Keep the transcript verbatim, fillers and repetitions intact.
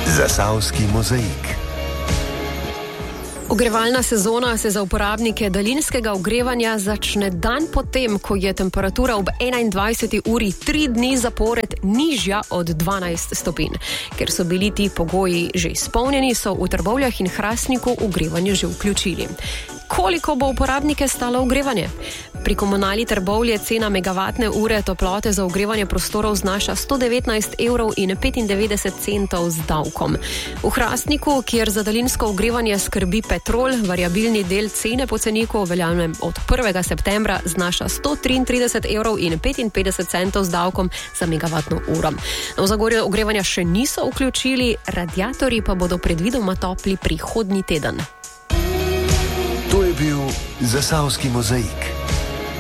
Zasavski mozaik. Ogrevalna sezona se za uporabnike daljinskega ogrevanja začne dan potem, ko je temperatura ob enaindvajseti uri tri dni zapored nižja od dvanajst stopinj. Ker so bili ti pogoji že izpolnjeni, so v Trbovljah in Hrastniku ogrevanje že vključili. Koliko bo uporabnike stalo ogrevanje? Pri Komunali Trbovlje cena megavatne ure toplote za ogrevanje prostorov znaša sto devetnajst evrov in petindevetdeset centov z davkom. V Hrastniku, kjer za daljinsko ogrevanje skrbi Petrol, variabilni del cene po ceniku, veljavnem od prvega septembra, znaša sto triintrideset evrov in petinpetdeset centov z davkom za megavatno uro. V Zagorju ogrevanja še niso vključili, radiatorji pa bodo predvidoma topli prihodnji teden. To je bil Zasavski mozaik.